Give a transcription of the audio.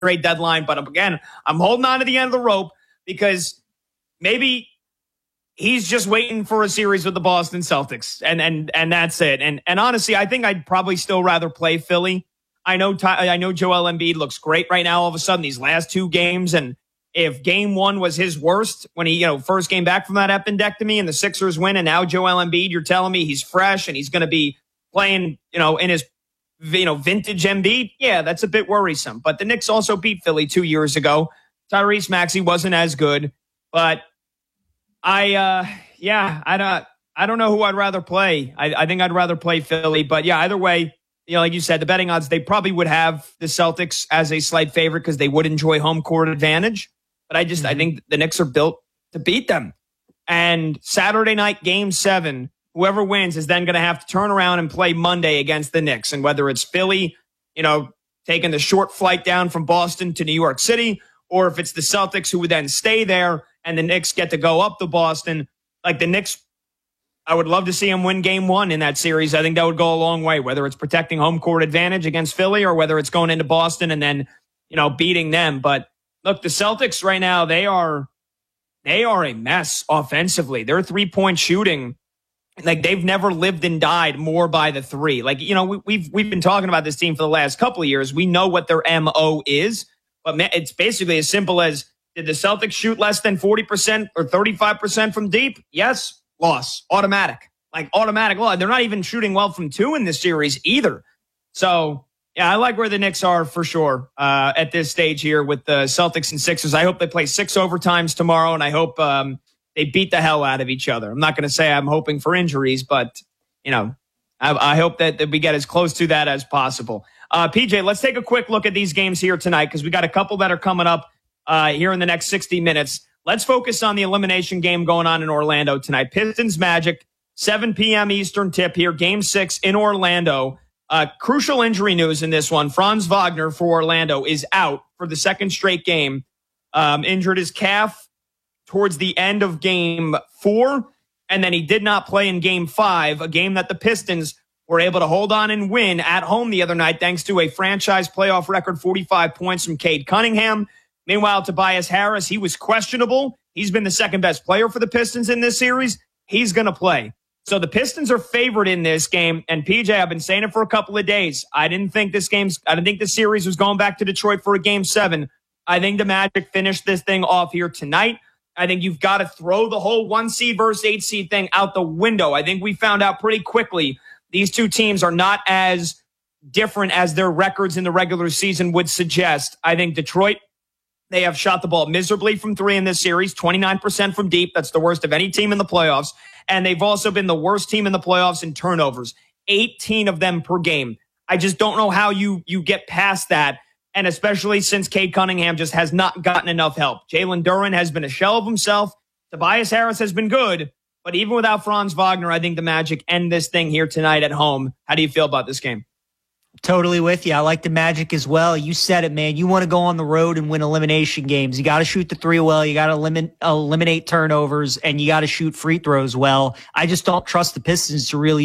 trade deadline. But again, I'm holding on to the end of the rope because maybe he's just waiting for a series with the Boston Celtics, and that's it. And honestly, I think I'd probably still rather play Philly. I know Joel Embiid looks great right now all of a sudden these last two games, and if game one was his worst when he, first came back from that appendectomy and the Sixers win, and now Joel Embiid, you're telling me he's fresh and he's going to be playing, in his, vintage Embiid? Yeah, that's a bit worrisome. But the Knicks also beat Philly 2 years ago. Tyrese Maxey wasn't as good, but I don't know who I'd rather play. I think I'd rather play Philly, but yeah, either way, like you said, the betting odds, they probably would have the Celtics as a slight favorite because they would enjoy home court advantage. But I think the Knicks are built to beat them. And Saturday night, game 7, whoever wins is then going to have to turn around and play Monday against the Knicks. And whether it's Philly, taking the short flight down from Boston to New York City, or if it's the Celtics who would then stay there and the Knicks get to go up to Boston, like the Knicks, I would love to see them win game 1 in that series. I think that would go a long way, whether it's protecting home court advantage against Philly or whether it's going into Boston and then, beating them. But look, the Celtics right now, they are a mess offensively. Their 3-point shooting, like they've never lived and died more by the 3. Like, we've been talking about this team for the last couple of years. We know what their MO is, but it's basically as simple as, did the Celtics shoot less than 40% or 35% from deep? Yes. Loss. Automatic. Like automatic loss. They're not even shooting well from 2 in this series either. So, yeah, I like where the Knicks are for sure at this stage here with the Celtics and Sixers. I hope they play 6 overtimes tomorrow, and I hope they beat the hell out of each other. I'm not going to say I'm hoping for injuries, but, I hope that we get as close to that as possible. PJ, let's take a quick look at these games here tonight because we got a couple that are coming up here in the next 60 minutes. Let's focus on the elimination game going on in Orlando tonight. Pistons Magic, 7 p.m. Eastern tip here, game 6 in Orlando. Crucial injury news in this one. Franz Wagner for Orlando is out for the second straight game. Injured his calf towards the end of game 4, and then he did not play in game 5, a game that the Pistons were able to hold on and win at home the other night thanks to a franchise playoff record 45 points from Cade Cunningham. Meanwhile, Tobias Harris, he was questionable. He's been the second best player for the Pistons in this series. He's going to play. So the Pistons are favored in this game. And PJ, I've been saying it for a couple of days. I didn't think this series was going back to Detroit for a game 7. I think the Magic finished this thing off here tonight. I think you've got to throw the whole 1 seed versus 8 seed thing out the window. I think we found out pretty quickly these two teams are not as different as their records in the regular season would suggest. I think Detroit, they have shot the ball miserably from 3 in this series, 29% from deep. That's the worst of any team in the playoffs. And they've also been the worst team in the playoffs in turnovers, 18 of them per game. I just don't know how you get past that. And especially since Cade Cunningham just has not gotten enough help. Jalen Duren has been a shell of himself. Tobias Harris has been good. But even without Franz Wagner, I think the Magic end this thing here tonight at home. How do you feel about this game? Totally with you. I like the Magic as well. You said it, man. You want to go on the road and win elimination games. You got to shoot the 3 well. You got to eliminate turnovers, and you got to shoot free throws well. I just don't trust the Pistons to really